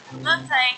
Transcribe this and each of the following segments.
Let's say,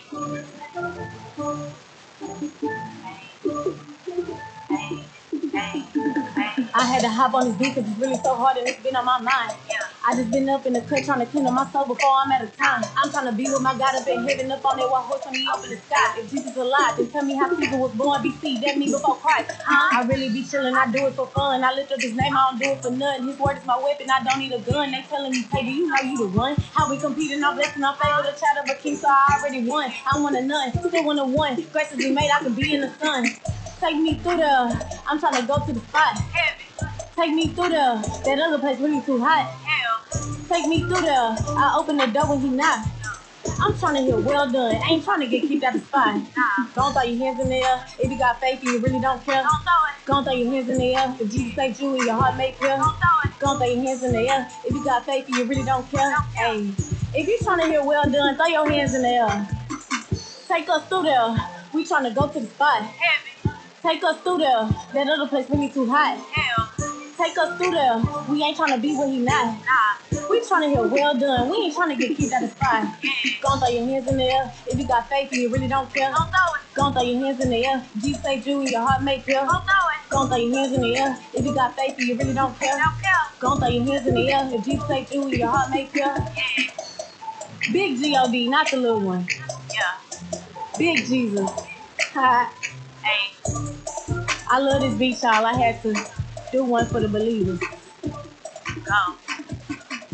hey, hey, hey. I had to hop on this beat because it's really so hard and it's been on my mind. Yeah. I just been up in the cut trying to kindle my soul before I'm out of time. I'm trying to be with my God up in heaven, up on that white horse when he opened the sky. If Jesus alive, then tell me how people was born BC, that me before Christ. I really be chillin', I do it for fun. I lift up his name, I don't do it for nothing. His word is my weapon, I don't need a gun. They telling me, hey, do you know you the one? How we competing, I'm blessing, I'm favored, the child of a king, so I already won. I want a none, still want a one. Graciously made, I can be in the sun. Take me through I'm trying to go to the spot. Heavy, Take me through that other place really too hot. hell, Take me through I open the door when he knock. I'm trying to hear well done. I ain't trying to get kicked out the spot. nah, Don't throw your hands in the air. If you got faith and you really don't care. don't throw it, Don't throw your hands in the air. If Jesus saved you and your heart make clear. don't throw it, Don't throw your hands in the air. If you got faith and you really don't care. Hey, if you trying to hear well done, throw your hands in the air. Take us through there. We trying to go to the spot. heavy, Take us through that other place really too hot. hell, Take us through we ain't trying to be where he not. nah, We trying to hear well done. We ain't trying to get kicked out the spot. yeah, Gon' throw your hands in the air. If you got faith and you really don't care. don't throw it, Gon' throw your hands in the air. Jesus saved you and your heart make clear. don't throw it, Gon' throw your hands in the air. If you got faith and you really don't care. don't care, Gon' throw your hands in the air. If Jesus saved you and your heart make clear. yeah, Big G-O-D, not the little one. yeah, Big Jesus. Ha. hey, I love this beat, y'all. I had to do one for the believers. go.